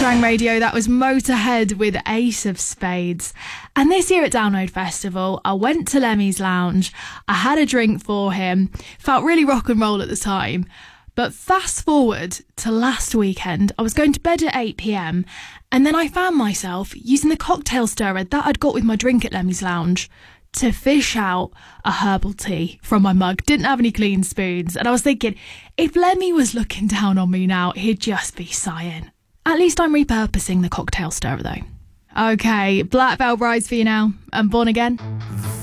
Bang Radio, that was Motorhead with Ace of Spades. And this year at Download Festival, I went to Lemmy's Lounge, I had a drink for him, felt really rock and roll at the time. But fast forward to last weekend, I was going to bed at 8 p.m, and then I found myself using the cocktail stirrer that I'd got with my drink at Lemmy's Lounge to fish out a herbal tea from my mug. Didn't have any clean spoons, and I was thinking, if Lemmy was looking down on me now, he'd just be sighing. At least I'm repurposing the cocktail stirrer though. Okay, Black Veil Brides for you now, and Born Again.